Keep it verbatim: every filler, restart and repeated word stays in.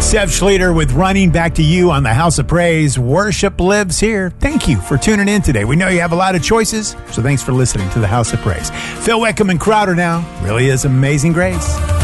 Steph Schlueter with Running Back to You on the House of Praise. Worship lives here. Thank you for tuning in today. We know you have a lot of choices, so thanks for listening to the House of Praise. Phil Wickham and Crowder now. Really is Amazing Grace.